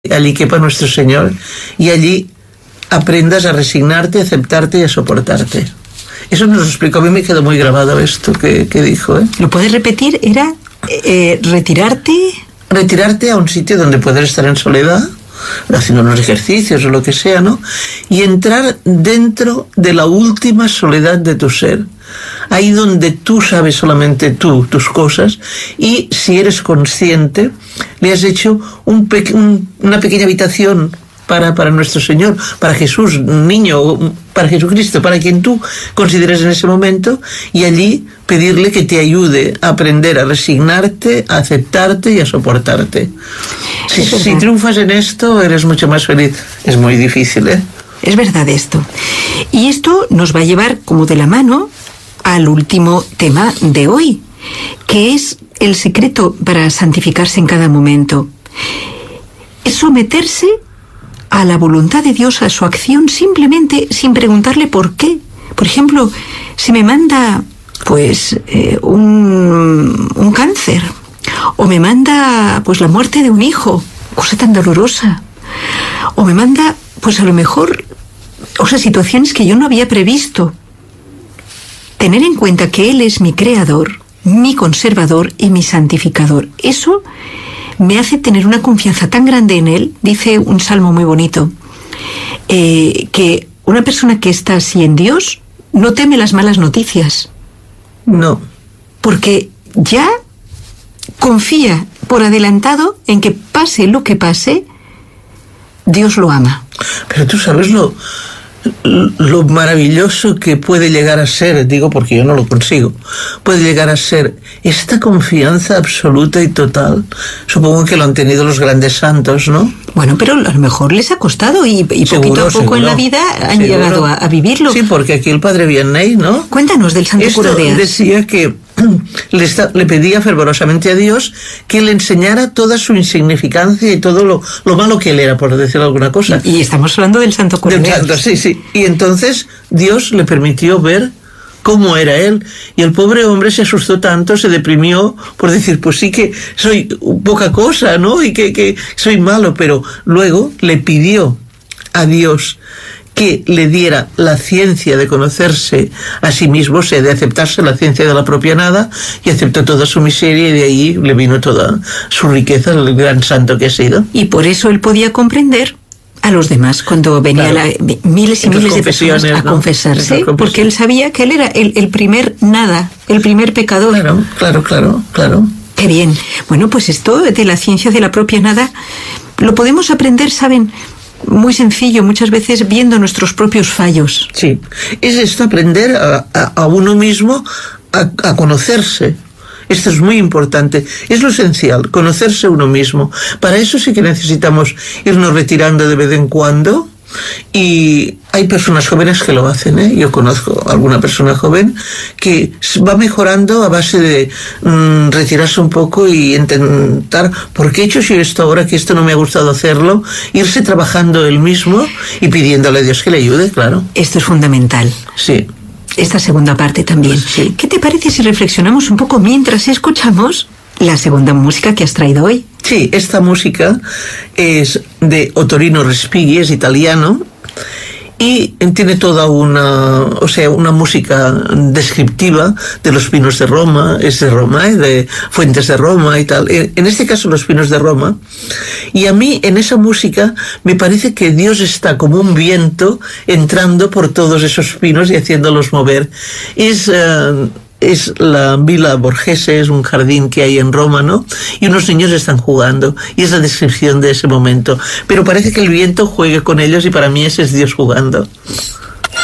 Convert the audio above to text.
allí quepa nuestro Señor y allí aprendas a resignarte, a aceptarte y a soportarte. Eso nos lo explicó, a mí me quedó muy grabado esto que dijo. ¿Lo puedes repetir? ¿Era retirarte? Retirarte a un sitio donde poder estar en soledad, haciendo unos ejercicios o lo que sea, ¿no? Y entrar dentro de la última soledad de tu ser. Ahí donde tú sabes solamente tú, tus cosas, y si eres consciente, le has hecho una pequeña habitación para nuestro Señor, para Jesús, niño, para Jesucristo, para quien tú consideres en ese momento, y allí pedirle que te ayude a aprender a resignarte, a aceptarte y a soportarte. Si triunfas en esto, eres mucho más feliz. Es muy difícil, ¿eh? Es verdad esto. Y esto nos va a llevar como de la mano al último tema de hoy, que es el secreto para santificarse en cada momento. Es someterse a la voluntad de Dios, a su acción, simplemente sin preguntarle por qué. Por ejemplo, si me manda pues un cáncer, o me manda pues la muerte de un hijo, cosa tan dolorosa, o me manda pues a lo mejor situaciones que yo no había previsto. Tener en cuenta que Él es mi creador, mi conservador y mi santificador. Eso me hace tener una confianza tan grande en Él. Dice un salmo muy bonito, que una persona que está así en Dios no teme las malas noticias. No. Porque ya confía por adelantado en que pase lo que pase, Dios lo ama. Pero tú sabes lo maravilloso que puede llegar a ser, digo porque yo no lo consigo, puede llegar a ser esta confianza absoluta y total. Supongo que lo han tenido los grandes santos, ¿no? Bueno, pero a lo mejor les ha costado y poquito a poco en la vida han llegado a vivirlo. Sí, porque aquí el padre Vianney, ¿no? Cuéntanos del santo cura de Ars. Decía que le pedía fervorosamente a Dios que le enseñara toda su insignificancia y todo lo malo que él era, por decir alguna cosa. Y estamos hablando del santo cura de Ars. Sí. Y entonces Dios le permitió ver cómo era él, y el pobre hombre se asustó tanto, se deprimió por decir, pues sí que soy poca cosa, ¿no? Y que soy malo, pero luego le pidió a Dios que le diera la ciencia de conocerse a sí mismo, o sea, de aceptarse la ciencia de la propia nada, y aceptó toda su miseria, y de ahí le vino toda su riqueza, el gran santo que ha sido. Y por eso él podía comprender a los demás cuando venían miles y miles de personas a confesarse, porque él sabía que él era el primer nada, el primer pecador. Claro. Qué bien. Bueno, pues esto de la ciencia de la propia nada lo podemos aprender, ¿saben? Muy sencillo, muchas veces viendo nuestros propios fallos. Sí, es esto, aprender a uno mismo a conocerse. Esto es muy importante, es lo esencial, conocerse uno mismo. Para eso sí que necesitamos irnos retirando de vez en cuando, y hay personas jóvenes que lo hacen, ¿eh? Yo conozco a alguna persona joven que va mejorando a base de retirarse un poco y intentar, ¿por qué he hecho yo esto ahora que esto no me ha gustado hacerlo? Irse trabajando él mismo y pidiéndole a Dios que le ayude, claro. Esto es fundamental. Sí. Esta segunda parte también. Sí. ¿Qué te parece si reflexionamos un poco mientras escuchamos la segunda música que has traído hoy? Sí, esta música es de Ottorino Respighi, es italiano, y tiene toda una música descriptiva de los pinos de Roma, es de Roma, de Fuentes de Roma y tal. En este caso, los pinos de Roma. Y a mí, en esa música, me parece que Dios está como un viento entrando por todos esos pinos y haciéndolos mover. Es la Villa Borghese, es un jardín que hay en Roma, ¿no? Y unos niños están jugando, y es la descripción de ese momento. Pero parece que el viento juegue con ellos, y para mí ese es Dios jugando.